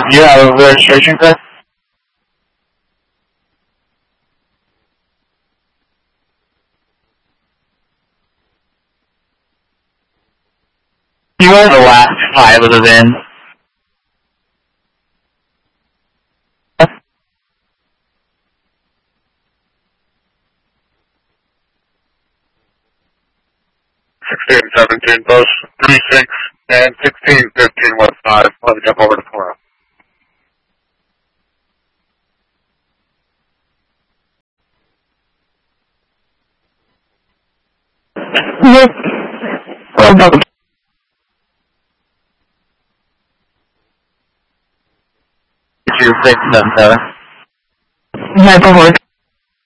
You have a registration card? You want the last 5 of the VIN? Sixteen, 17, both 36 and 16, 15, 1, 5. Let me jump over to 4. Yep. Well, no. 2677. Yeah, go for it.